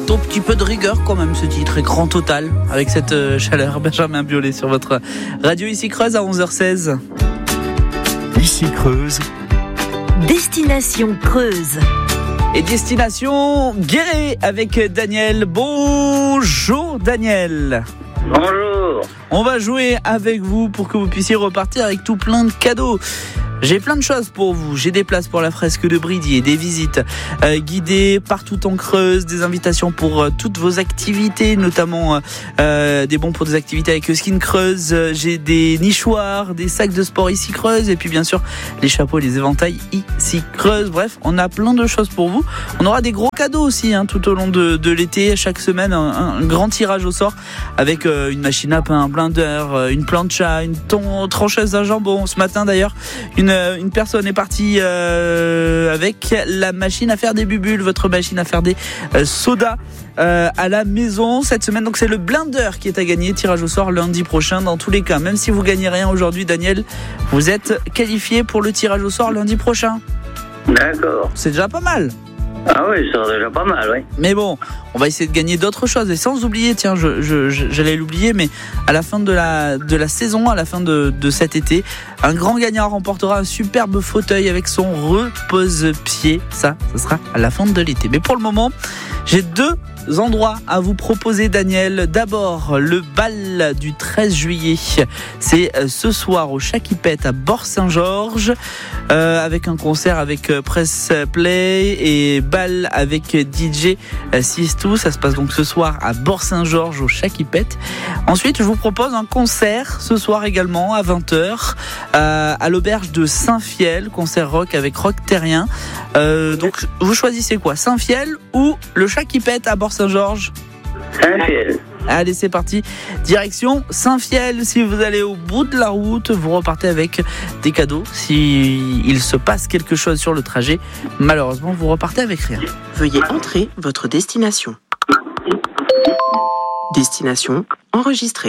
un petit peu de rigueur quand même, ce titre est grand total avec cette chaleur. Benjamin Biolay sur votre radio ici Creuse à 11h16. Ici Creuse. Destination Creuse. Et destination Guéret avec Daniel. Bonjour Daniel. Bonjour. On va jouer avec vous pour que vous puissiez repartir avec tout plein de cadeaux. J'ai plein de choses pour vous. J'ai des places pour la fresque de Bridier, des visites guidées partout en Creuse, des invitations pour toutes vos activités, notamment des bons pour des activités avec Skin Creuse. J'ai des nichoirs, des sacs de sport ici Creuse, et puis bien sûr les chapeaux et les éventails ici Creuse. Bref, on a plein de choses pour vous. On aura des gros cadeaux aussi tout au long de l'été. Chaque semaine, un grand tirage au sort avec une machine à pain, un blender, une plancha, une trancheuse à jambon. Ce matin d'ailleurs, une personne est partie avec la machine à faire des bubules, votre machine à faire des sodas à la maison cette semaine. Donc c'est le blender qui est à gagner, tirage au sort lundi prochain. Dans tous les cas, même si vous gagnez rien aujourd'hui, Daniel, vous êtes qualifié pour le tirage au sort lundi prochain. D'accord. C'est déjà pas mal. Ah oui, ça serait déjà pas mal, oui. Mais bon, on va essayer de gagner d'autres choses. Et sans oublier, tiens, j'allais l'oublier, mais à la fin de la saison, à la fin de cet été, un grand gagnant remportera un superbe fauteuil avec son repose-pied. Ça sera à la fin de l'été. Mais pour le moment, j'ai 2 endroits à vous proposer, Daniel. D'abord, le bal du 13 juillet. C'est ce soir au Chat qui Pète à Bort-Saint-Georges, avec un concert avec Press Play et bal avec DJ Sistou. Ça se passe donc ce soir à Bort-Saint-Georges au Chat qui Pète. Ensuite, je vous propose un concert ce soir également à 20h à l'auberge de Saint-Fiel, concert rock avec Rock Terrien. Donc, vous choisissez quoi, Saint-Fiel ou le Chat qui Pète à Bort-Saint-Georges? Saint-Fiel. Allez, c'est parti. Direction Saint-Fiel. Si vous allez au bout de la route, vous repartez avec des cadeaux. Si il se passe quelque chose sur le trajet, malheureusement, vous repartez avec rien. Veuillez entrer votre destination. Destination enregistrée.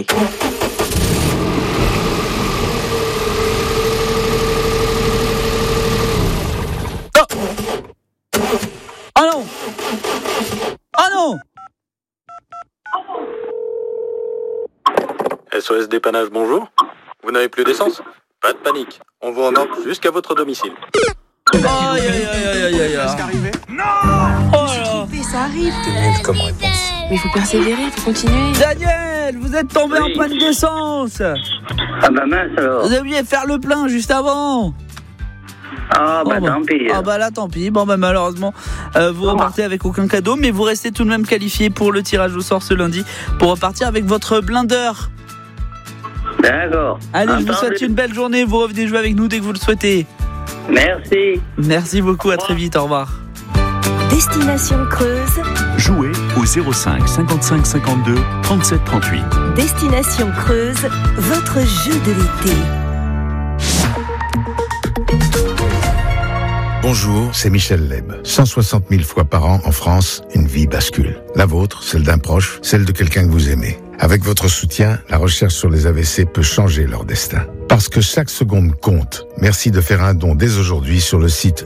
Oh non! Oh non! SOS Dépannage, bonjour. Vous n'avez plus d'essence? Pas de panique. On vous remorque jusqu'à votre domicile. Aïe aïe aïe aïe aïe aïe. Non! Oh là! Ça arrive. T'es nul comme réponse. Mais il faut persévérer, il faut continuer. Daniel, vous êtes tombé en panne d'essence. Ah bah mince alors. Vous deviez faire le plein juste avant. Ah bah tant pis. Ah bah là tant pis. Bon bah malheureusement vous repartez avec aucun cadeau, mais vous restez tout de même qualifié pour le tirage au sort ce lundi pour repartir avec votre blender. D'accord. Allez, je vous souhaite une belle journée. Vous revenez jouer avec nous dès que vous le souhaitez. Merci. Merci beaucoup, à très vite, au revoir. Destination Creuse. Jouez au 05 55 52 37 38. Destination Creuse, votre jeu de l'été. Bonjour, c'est Michel Leb. 160 000 fois par an en France, une vie bascule. La vôtre, celle d'un proche, celle de quelqu'un que vous aimez. Avec votre soutien, la recherche sur les AVC peut changer leur destin. Parce que chaque seconde compte, merci de faire un don dès aujourd'hui sur le site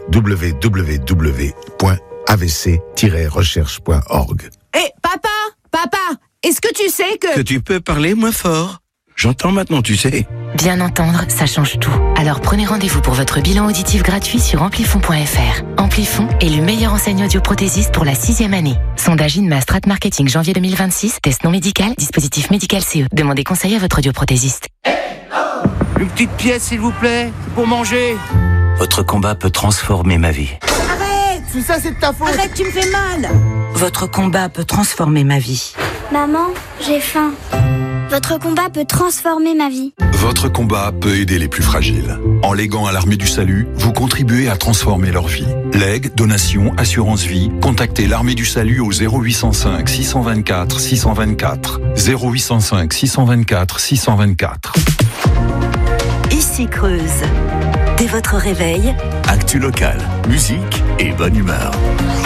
www.avc-recherche.org. Hé, papa, est-ce que tu sais que tu peux parler moins fort? J'entends maintenant, tu sais. Bien entendre, ça change tout. Alors prenez rendez-vous pour votre bilan auditif gratuit sur amplifon.fr. Amplifon, élu meilleure enseigne audioprothésiste pour la 6e année. Sondage INMA Strat Marketing janvier 2026. Test non médical, dispositif médical CE. Demandez conseil à votre audioprothésiste. Une petite pièce, s'il vous plaît, pour manger. Votre combat peut transformer ma vie. Arrête! Tout ça, c'est de ta faute. Arrête, tu me fais mal! Votre combat peut transformer ma vie. Maman, j'ai faim. Votre combat peut transformer ma vie. Votre combat peut aider les plus fragiles. En léguant à l'Armée du Salut, vous contribuez à transformer leur vie. Legs, donations, assurance vie, contactez l'Armée du Salut au 0805 624 624. 0805 624 624. Ici Creuse. Dès votre réveil, Actu locale, musique et bonne humeur.